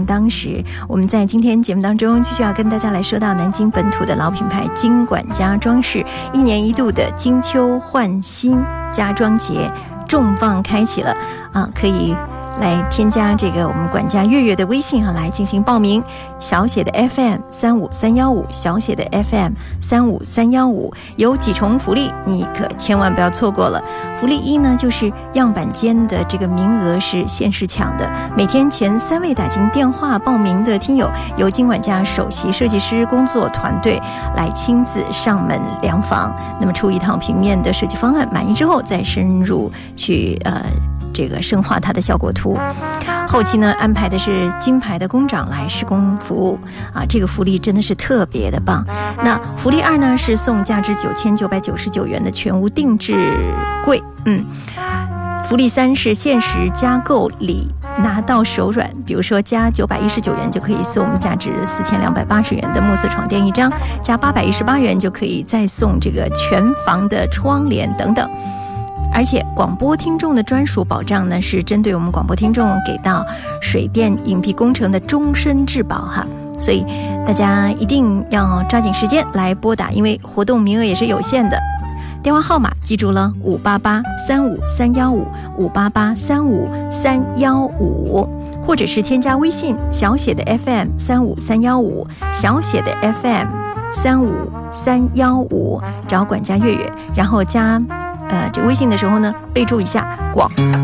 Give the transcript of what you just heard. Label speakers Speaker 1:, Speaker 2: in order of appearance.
Speaker 1: 当时。我们在今天节目当中继续要跟大家来说到南京本土的老品牌金管家装饰1年1度的金秋换新家装节重磅开启了可以来添加这个我们管家月月的微信来进行报名，小写的 FM35315，小写的 FM35315，有几重福利你可千万不要错过了。福利1呢，就是样板间的这个名额是限时抢的，每天前3位打进电话报名的听友，由金管家首席设计师工作团队来亲自上门量房，那么出一套平面的设计方案，满意之后再深入去这个深化它的效果图，后期呢安排的是金牌的工长来施工服务这个福利真的是特别的棒。那福利2呢是送价值9999元的全屋定制柜，福利3是限时加购礼拿到手软，比如说加919元就可以送价值4280元的墨色床垫1张，加818元就可以再送这个全房的窗帘等等。而且广播听众的专属保障呢，是针对我们广播听众给到水电隐蔽工程的终身质保所以大家一定要抓紧时间来拨打，因为活动名额也是有限的。电话号码记住了，588-35315 588-35315，或者是添加微信小写的 FM35315，小写的 FM35315，找管家月月，然后加这微信的时候呢，备注一下广